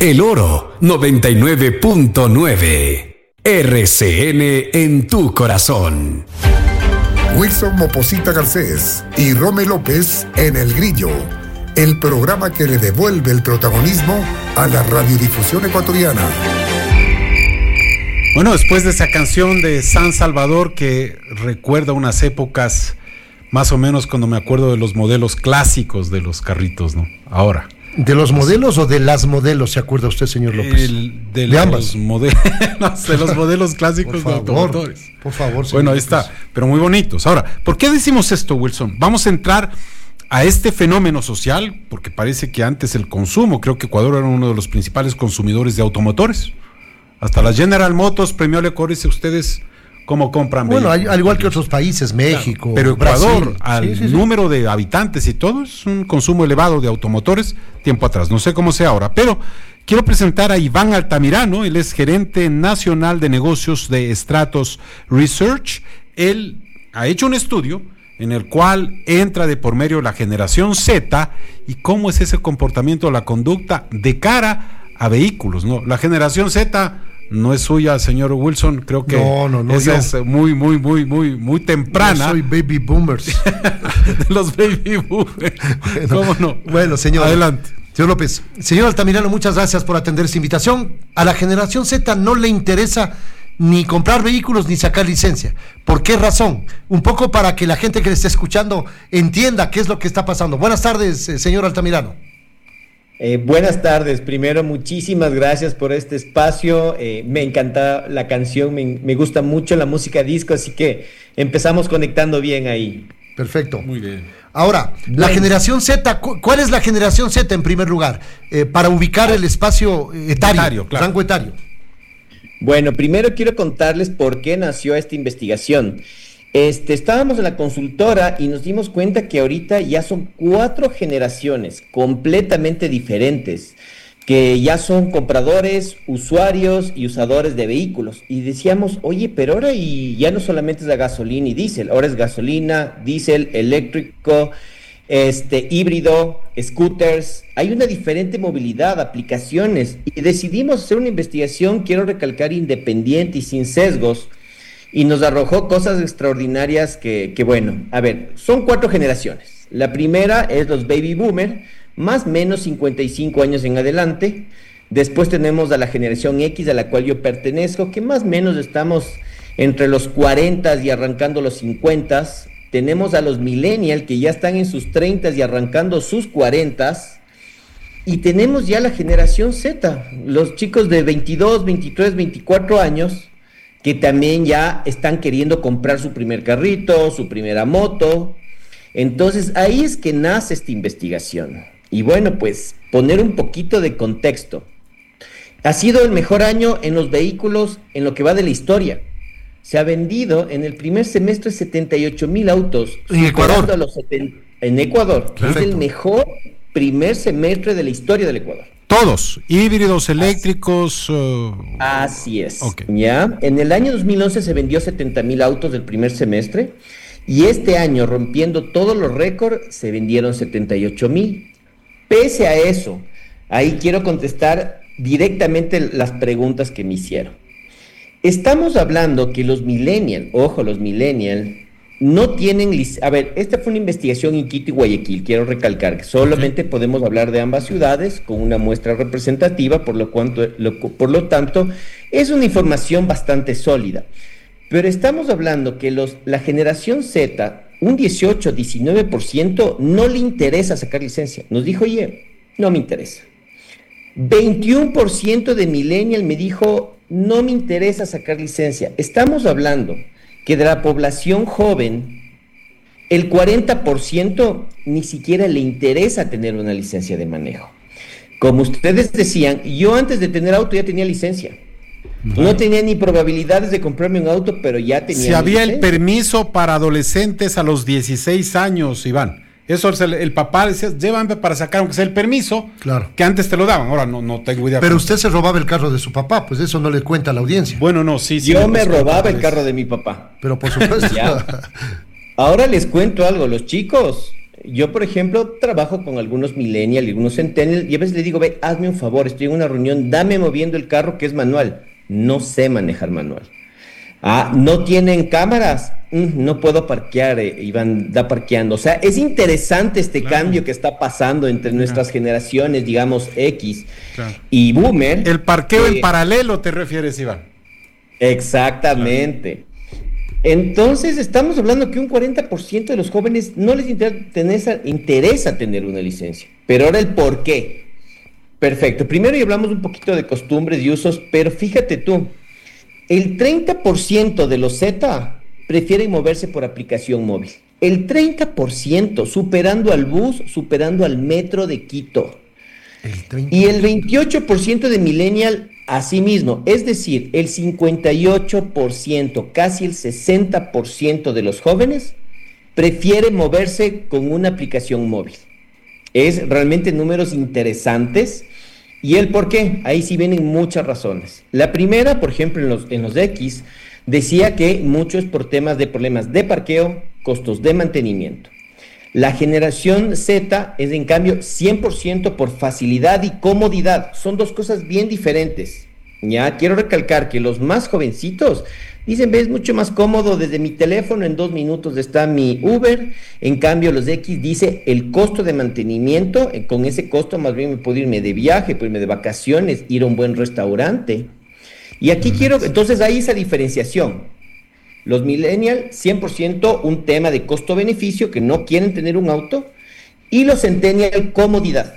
El Oro 99.9. RCN en tu corazón. Wilson Moposita Garcés y Rome López en El Grillo, el programa que le devuelve el protagonismo a la radiodifusión ecuatoriana. Bueno, después de esa canción de San Salvador que recuerda unas épocas, más o menos cuando me acuerdo de los modelos clásicos de los carritos, ¿no? Ahora. ¿De los modelos o de las modelos, se acuerda usted, señor López? De ambas. De los modelos clásicos de automotores. Por favor, señor Bueno, ahí López. está, pero muy bonitos. Ahora, ¿por qué decimos esto, Wilson? Vamos a entrar a este fenómeno social, porque parece que antes el consumo, creo que Ecuador era uno de los principales consumidores de automotores. Hasta la General Motors premió al Ecuador, dice ustedes, ¿cómo compran Bueno, vehículos? al igual que otros países, México, Pero Ecuador, Brasil, al número de habitantes y todo, es un consumo elevado de automotores tiempo atrás. No sé cómo sea ahora, pero quiero presentar a Iván Altamirano. Él es gerente nacional de negocios de Stratos Research. Él ha hecho un estudio en el cual entra de por medio la generación Z y cómo es ese comportamiento, la conducta de cara a vehículos, ¿no? La generación Z no es suya, señor Wilson, creo que no, esa es muy temprana. Yo soy baby boomers. De los baby boomers. ¿Cómo no? Bueno, señor. Adelante. Señor López. Señor Altamirano, muchas gracias por atender esta invitación. A la generación Z no le interesa ni comprar vehículos ni sacar licencia. ¿Por qué razón? Un poco para que la gente que le esté escuchando entienda qué es lo que está pasando. Buenas tardes, señor Altamirano. Buenas tardes. Primero, muchísimas gracias por este espacio. Me encanta la canción, me gusta mucho la música disco, así que empezamos conectando bien ahí. Perfecto. Muy bien. Ahora, la generación Z, ¿cuál es la generación Z en primer lugar? Para ubicar el espacio etario, claro. rango etario. Bueno, primero quiero contarles por qué nació esta investigación. Estábamos en la consultora y nos dimos cuenta que ahorita ya son 4 generaciones completamente diferentes, que ya son compradores, usuarios y usadores de vehículos. Y decíamos, oye, pero ahora ya no solamente es la gasolina y diésel, ahora es gasolina, diésel, eléctrico, híbrido, scooters. Hay una diferente movilidad, aplicaciones. Y decidimos hacer una investigación, quiero recalcar, independiente y sin sesgos. Y nos arrojó cosas extraordinarias que bueno, a ver, son 4 generaciones. La primera es los baby boomer, más o menos 55 años en adelante. Después tenemos a la generación X, a la cual yo pertenezco, que más o menos estamos entre los 40 y arrancando los 50. Tenemos a los millennials, que ya están en sus 30 y arrancando sus 40. Y tenemos ya la generación Z, los chicos de 22, 23, 24 años, que también ya están queriendo comprar su primer carrito, su primera moto. Entonces, ahí es que nace esta investigación. Y bueno, pues, poner un poquito de contexto. Ha sido el mejor año en los vehículos en lo que va de la historia. Se ha vendido en el primer semestre 78,000 autos. En Ecuador. En Ecuador. Perfecto. Es el mejor primer semestre de la historia del Ecuador. Todos, híbridos, eléctricos. Así es. Okay. ¿Ya? En el año 2011 se vendió 70,000 autos del primer semestre y este año, rompiendo todos los récords, se vendieron 78,000. Pese a eso, ahí quiero contestar directamente las preguntas que me hicieron. Estamos hablando que los millennials, ojo, los millennials, no tienen... A ver, esta fue una investigación en Quito y Guayaquil, quiero recalcar que solamente podemos hablar de ambas ciudades con una muestra representativa, por lo tanto, es una información bastante sólida. Pero estamos hablando que la generación Z, un 18-19%, no le interesa sacar licencia. Nos dijo, oye, no me interesa. 21% de millennial me dijo, no me interesa sacar licencia. Estamos hablando que de la población joven, el 40% ni siquiera le interesa tener una licencia de manejo. Como ustedes decían, yo antes de tener auto ya tenía licencia. No tenía ni probabilidades de comprarme un auto, pero ya tenía. Si había licencia. el permiso para adolescentes a los 16 años, Iván. Eso el papá decía, llévame para sacar aunque sea el permiso, Claro. que antes te lo daban, ahora no tengo idea. Pero usted se robaba el carro de su papá, pues eso no le cuenta a la audiencia. Bueno, no, sí. Yo me pues, robaba el pues, carro de mi papá. Pero por supuesto. Ya. Ahora les cuento algo, los chicos yo, por ejemplo, trabajo con algunos millennials y algunos centennials y a veces le digo, ve, hazme un favor, estoy en una reunión, dame moviendo el carro que es manual. No sé manejar manual. ¿No tienen cámaras? No puedo parquear, Iván, da parqueando. O sea, es interesante este cambio que está pasando entre nuestras generaciones, digamos, X y Boomer. El parqueo en paralelo, ¿te refieres, Iván? Exactamente. Entonces, estamos hablando que un 40% de los jóvenes no les interesa tener una licencia. Pero ahora el por qué. Perfecto. Primero y hablamos un poquito de costumbres y usos, pero fíjate tú, el 30% de los Z prefieren moverse por aplicación móvil. El 30%, superando al bus, superando al metro de Quito. Y el 28% de millennial, asimismo. Es decir, el 58%, casi el 60% de los jóvenes prefieren moverse con una aplicación móvil. Es realmente números interesantes. ¿Y el por qué? Ahí sí vienen muchas razones. La primera, por ejemplo, en los X, decía que mucho es por temas de problemas de parqueo, costos de mantenimiento. La generación Z es, en cambio, 100% por facilidad y comodidad. Son dos cosas bien diferentes. Ya quiero recalcar que los más jovencitos dicen, es mucho más cómodo, desde mi teléfono en 2 minutos está mi Uber. En cambio, los X dice el costo de mantenimiento, con ese costo más bien me puedo irme de viaje, puedo irme de vacaciones, ir a un buen restaurante. Y aquí entonces hay esa diferenciación. Los millennials, 100% un tema de costo-beneficio, que no quieren tener un auto, y los centennial, comodidad.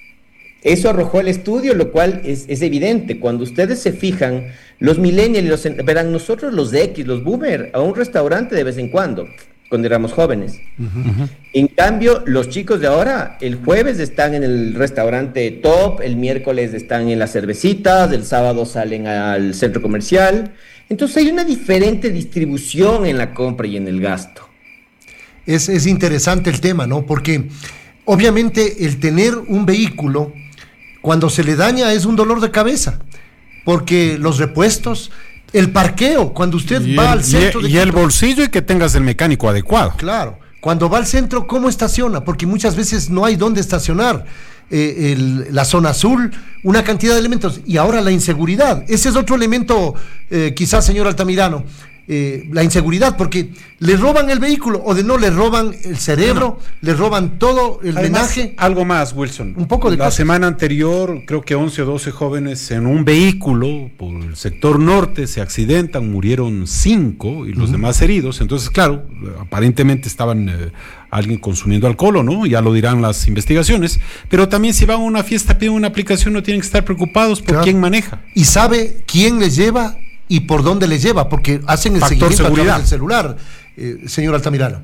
Eso arrojó el estudio, lo cual es evidente. Cuando ustedes se fijan, los millennials, verán, nosotros los de X, los boomer, a un restaurante de vez en cuando éramos jóvenes. En cambio, los chicos de ahora, el jueves están en el restaurante top, el miércoles están en las cervecitas, el sábado salen al centro comercial. Entonces hay una diferente distribución en la compra y en el gasto. Es interesante el tema, ¿no? Porque obviamente el tener un vehículo, cuando se le daña, es un dolor de cabeza, porque los repuestos, el parqueo, cuando usted va al centro... Y el bolsillo, y que tengas el mecánico adecuado. Claro, cuando va al centro, ¿cómo estaciona? Porque muchas veces no hay dónde estacionar. La zona azul, una cantidad de elementos, y ahora la inseguridad. Ese es otro elemento, quizás, señor Altamirano, la inseguridad, porque le roban el vehículo, o de no, le roban el cerebro, le roban todo el drenaje. Algo más, Wilson. Un poco de la semana anterior, creo que 11 o 12 jóvenes en un vehículo por el sector norte se accidentan, murieron 5 y los demás heridos. Entonces, claro, aparentemente estaban alguien consumiendo alcohol, ¿o no? Ya lo dirán las investigaciones. Pero también, si van a una fiesta, piden una aplicación, no tienen que estar preocupados por quién maneja. Y sabe quién les lleva y por dónde les lleva, porque hacen el seguimiento a través del celular, señor Altamirano.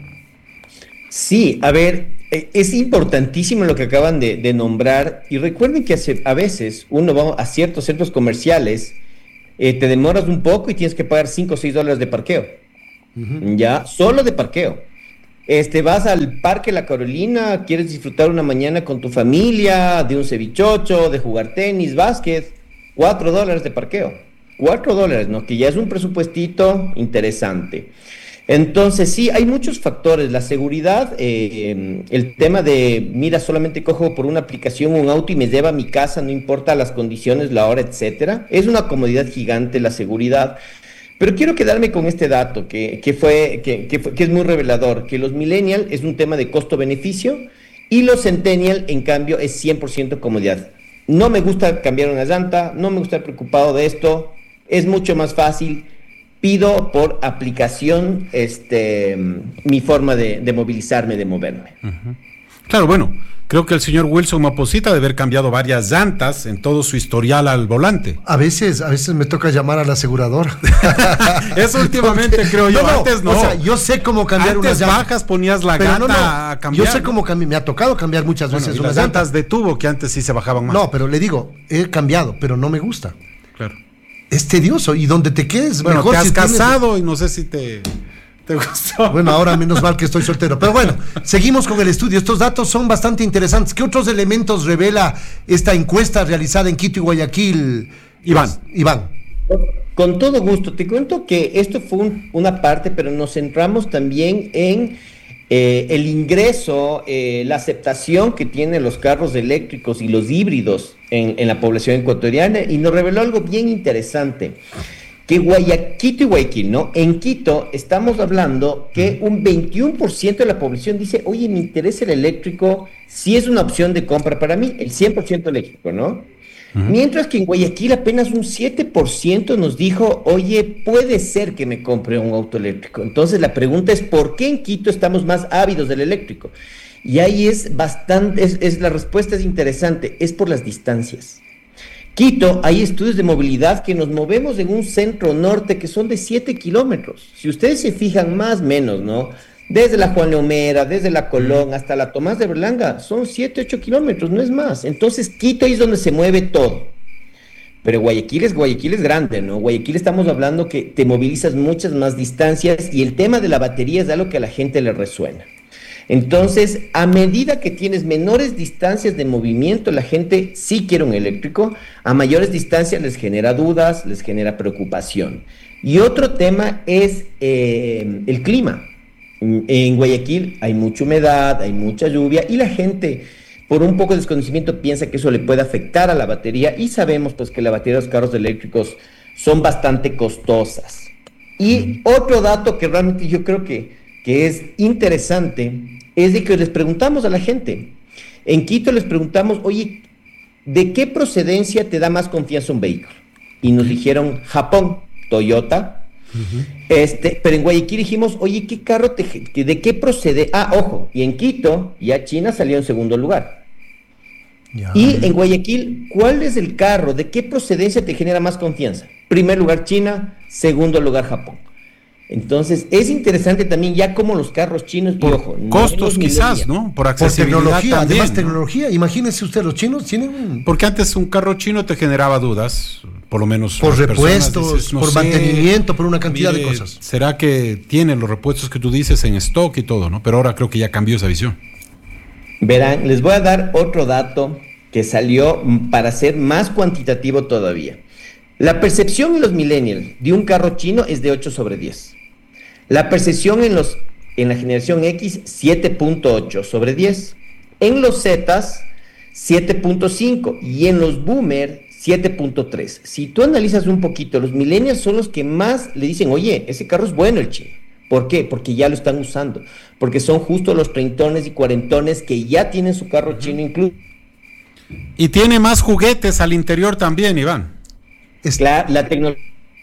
Sí, a ver, es importantísimo lo que acaban de nombrar, y recuerden que a veces uno va a ciertos centros comerciales, te demoras un poco y tienes que pagar $5 o $6 de parqueo, ya, solo de parqueo. Vas al Parque La Carolina, quieres disfrutar una mañana con tu familia, de un cevichocho, de jugar tenis, básquet, $4 de parqueo. $4, ¿no? Que ya es un presupuestito interesante. Entonces, sí, hay muchos factores. La seguridad, el tema de, mira, solamente cojo por una aplicación un auto y me lleva a mi casa, no importa las condiciones, la hora, etcétera. Es una comodidad gigante la seguridad. Pero quiero quedarme con este dato que es muy revelador, que los millennials es un tema de costo-beneficio y los centennial, en cambio, es 100% comodidad. No me gusta cambiar una llanta, no me gusta estar preocupado de esto. Es mucho más fácil, pido por aplicación mi forma de movilizarme, de moverme. Claro, bueno, creo que el señor Wilson Moposita debe haber cambiado varias llantas en todo su historial al volante. A veces me toca llamar a la aseguradora. Eso últimamente creo yo, antes no. O sea, yo sé cómo cambiar unas llantas. Antes bajas, ponías la gata a cambiar. Yo sé cómo cambiar, me ha tocado cambiar muchas veces unas llantas de tubo que antes sí se bajaban más. No, pero le digo, he cambiado, pero no me gusta. Claro. Es tedioso, y donde te quedes, bueno, mejor. Te has casado y no sé si te gustó. Bueno, ahora menos mal que estoy soltero. Pero bueno, seguimos con el estudio. Estos datos son bastante interesantes. ¿Qué otros elementos revela esta encuesta realizada en Quito y Guayaquil, Iván? Con todo gusto. Te cuento que esto fue una parte, pero nos centramos también en el ingreso, la aceptación que tienen los carros eléctricos y los híbridos en la población ecuatoriana, y nos reveló algo bien interesante, que Quito y Guayaquil, ¿no? En Quito estamos hablando que un 21% de la población dice, oye, me interesa el eléctrico, si es una opción de compra para mí, el 100% eléctrico, ¿no? Mientras que en Guayaquil apenas un 7% nos dijo, oye, puede ser que me compre un auto eléctrico. Entonces la pregunta es, ¿por qué en Quito estamos más ávidos del eléctrico? Y ahí la respuesta es interesante, es por las distancias. Quito, hay estudios de movilidad que nos movemos en un centro norte que son de 7 kilómetros. Si ustedes se fijan más o menos, ¿no? Desde la Juan Leomera, desde la Colón hasta la Tomás de Berlanga, son 7, 8 kilómetros, no es más. Entonces, Quito ahí es donde se mueve todo. Pero Guayaquil es grande, ¿no? Guayaquil estamos hablando que te movilizas muchas más distancias y el tema de la batería es algo que a la gente le resuena. Entonces, a medida que tienes menores distancias de movimiento, la gente sí quiere un eléctrico, a mayores distancias les genera dudas, les genera preocupación. Y otro tema es el clima. En Guayaquil hay mucha humedad, hay mucha lluvia y la gente, por un poco de desconocimiento, piensa que eso le puede afectar a la batería, y sabemos pues que la batería de los carros eléctricos son bastante costosas. Y otro dato que realmente yo creo que es interesante es de que les preguntamos a la gente. En Quito les preguntamos, oye, ¿de qué procedencia te da más confianza un vehículo? Y nos dijeron Japón, Toyota. Pero en Guayaquil dijimos, oye, ¿qué carro de qué procede? Ojo, y en Quito ya China salió en segundo lugar. Ya. Y en Guayaquil, ¿cuál es el carro? ¿De qué procedencia te genera más confianza? Primer lugar China, segundo lugar Japón. Entonces, es interesante también ya como los carros chinos, por ojo, costos quizás, ¿no? Por accesibilidad, por tecnología, también, además ¿no? tecnología. Imagínense usted, los chinos tienen Porque antes un carro chino te generaba dudas, por lo menos por repuestos, dices, no por sé, mantenimiento, por una cantidad de cosas. ¿Será que tienen los repuestos que tú dices en stock y todo, no? Pero ahora creo que ya cambió esa visión. Verán, les voy a dar otro dato que salió para ser más cuantitativo todavía. La percepción en los millennials de un carro chino es de 8/10. La percepción en la generación X, 7.8/10. En los Zetas, 7.5. Y en los Boomer, 7.3. Si tú analizas un poquito, los millennials son los que más le dicen, oye, ese carro es bueno el chino. ¿Por qué? Porque ya lo están usando. Porque son justo los treintones y cuarentones que ya tienen su carro chino incluso. Y tiene más juguetes al interior también, Iván. La tecnología.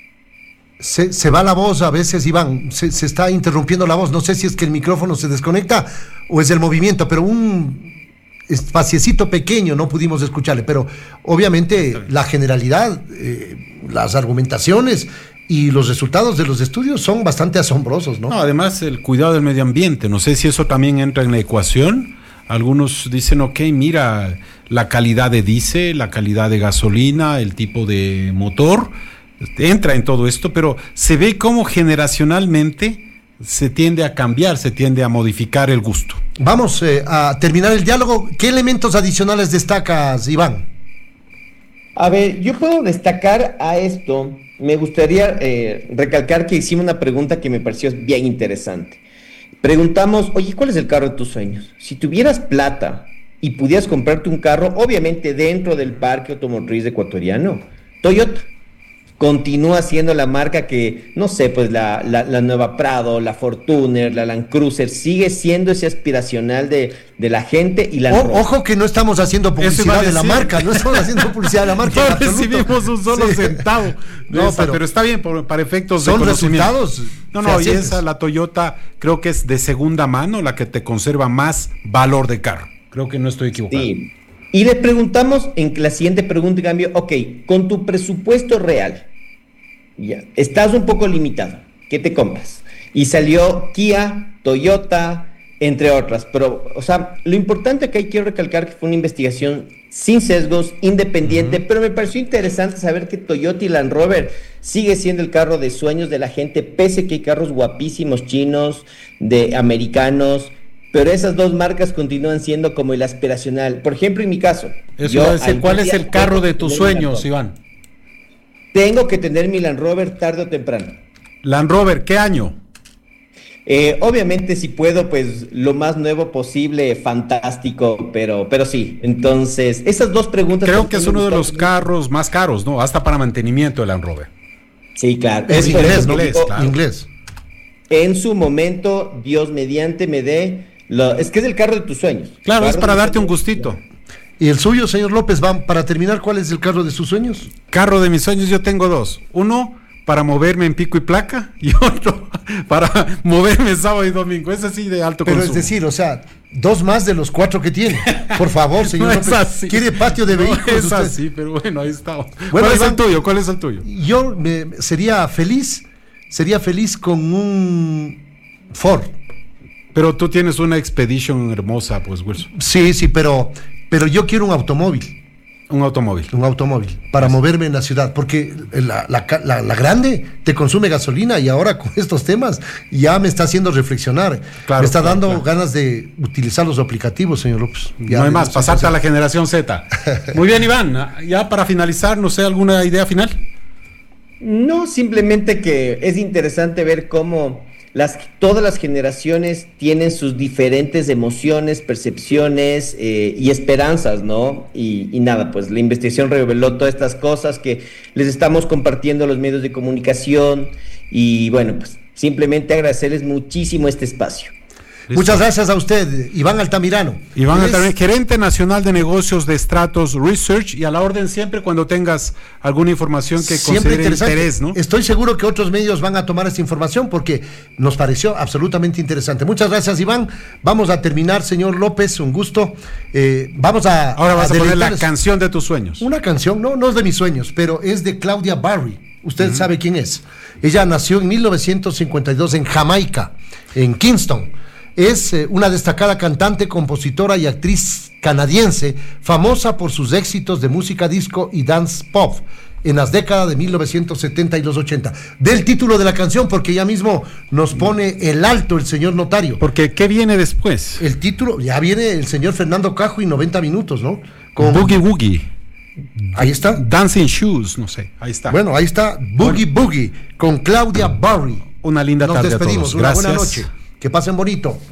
Se va la voz a veces, Iván, se está interrumpiendo la voz, no sé si es que el micrófono se desconecta o es el movimiento, pero un espaciecito pequeño no pudimos escucharle, pero obviamente la generalidad, las argumentaciones y los resultados de los estudios son bastante asombrosos, ¿no? No, además el cuidado del medio ambiente, no sé si eso también entra en la ecuación. Algunos dicen, ok, mira, la calidad de diésel, la calidad de gasolina, el tipo de motor, entra en todo esto, pero se ve cómo generacionalmente se tiende a cambiar, se tiende a modificar el gusto. Vamos a terminar el diálogo. ¿Qué elementos adicionales destacas, Iván? A ver, yo puedo destacar a esto. Me gustaría recalcar que hicimos una pregunta que me pareció bien interesante. Preguntamos, oye, ¿cuál es el carro de tus sueños? Si tuvieras plata y pudieras comprarte un carro, obviamente dentro del parque automotriz ecuatoriano, Toyota continúa siendo la marca que, no sé, pues la nueva Prado, la Fortuner, la Land Cruiser, sigue siendo ese aspiracional de la gente y la... Ojo que no estamos haciendo publicidad de la marca, no estamos haciendo publicidad de la marca. No recibimos un solo centavo. No, pero está bien, para efectos de conocimiento. Son resultados. No, y esa, la Toyota, creo que es de segunda mano, la que te conserva más valor de carro. Creo que no estoy equivocado. Sí. Y le preguntamos en la siguiente pregunta, en cambio, ok, con tu presupuesto real, ya, estás un poco limitado, ¿qué te compras? Y salió Kia, Toyota, entre otras, pero, o sea, lo importante que quiero recalcar que fue una investigación sin sesgos, independiente, pero me pareció interesante saber que Toyota y Land Rover sigue siendo el carro de sueños de la gente, pese que hay carros guapísimos chinos, de americanos, pero esas dos marcas continúan siendo como el aspiracional. Por ejemplo, en mi caso. ¿Cuál es el carro de tus sueños, Iván? Tengo que tener mi Land Rover tarde o temprano. Land Rover, ¿qué año? Obviamente si puedo, pues lo más nuevo posible, fantástico, pero sí. Entonces, esas dos preguntas. Creo que es uno de los carros más caros, ¿no? Hasta para mantenimiento del Land Rover. Sí, claro. Es inglés, ¿no? Claro. Inglés. En su momento, Dios mediante me dé, es que es el carro de tus sueños. Claro, es Carro para de darte un tus gustito. ¿Y el suyo, señor López? Para terminar, ¿cuál es el carro de sus sueños? Carro de mis sueños yo tengo dos. Uno para moverme en pico y placa y otro para moverme sábado y domingo. Es así de alto Pero consumo. es decir, o sea, 2 más de los 4 que tiene. Por favor, señor No López. es así. ¿Quiere patio de vehículos? No es usted? así, pero bueno, ahí está. Bueno, ¿Cuál es Iván, el tuyo? ¿Cuál es el tuyo? Yo sería feliz con un Ford. Pero tú tienes una Expedition hermosa, pues, Wilson. Sí, pero yo quiero un automóvil. Un automóvil. Para moverme en la ciudad, porque la grande te consume gasolina y ahora con estos temas ya me está haciendo reflexionar. Claro, me está dando claro. ganas de utilizar los aplicativos, señor López. Ya No hay de más, los pasarte a la entonces- generación Z. Muy bien, Iván. Ya para finalizar, no sé, ¿alguna idea final? No, simplemente que es interesante ver cómo todas las generaciones tienen sus diferentes emociones, percepciones y esperanzas, ¿no? Y nada, pues la investigación reveló todas estas cosas que les estamos compartiendo a los medios de comunicación y bueno, pues simplemente agradecerles muchísimo este espacio. Listo. Muchas gracias a usted, Iván Altamirano. Iván Él es- Altamirano, gerente nacional de negocios de Stratos Research, y a la orden siempre cuando tengas alguna información que Siempre considere interesante. interés, ¿no? Estoy seguro que otros medios van a tomar esta información porque nos pareció absolutamente interesante. Muchas gracias, Iván. Vamos a terminar, señor López, un gusto. Vamos a Ahora vas a poner la deleitarles- canción de tus sueños. Una canción, no es de mis sueños, pero es de Claudia Barry. Usted sabe quién es. Ella nació en 1952 en Jamaica, en Kingston. Es una destacada cantante, compositora y actriz canadiense, famosa por sus éxitos de música disco y dance pop en las décadas de 1970 y los 80. Del título de la canción, porque ya mismo nos pone el alto el señor notario. Porque, ¿qué viene después? El título, ya viene el señor Fernando Cajo y 90 minutos, ¿no? Boogie Woogie, Ahí está. Dancing Shoes, no sé, ahí está. Bueno, ahí está Boogie Boogie con Claudia Barry. Una linda Nos tarde a despedimos. todos. Una Gracias. buena noche. Que pasen bonito.